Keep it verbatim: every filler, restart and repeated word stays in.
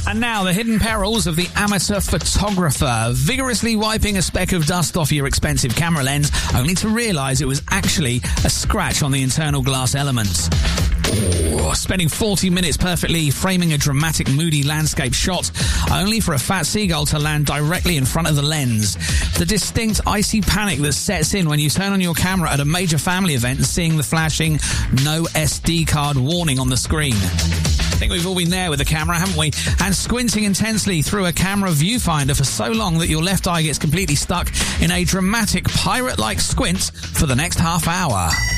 And now, the hidden perils of the amateur photographer. Vigorously wiping a speck of dust off your expensive camera lens, only to realise it was actually a scratch on the internal glass elements. Ooh, spending forty minutes perfectly framing a dramatic, moody landscape shot, only for a fat seagull to land directly in front of the lens. The distinct icy panic that sets in when you turn on your camera at a major family event and seeing the flashing no S D card warning on the screen. I think we've all been there with the camera, haven't we? And squinting intensely through a camera viewfinder for so long that your left eye gets completely stuck in a dramatic pirate-like squint for the next half hour.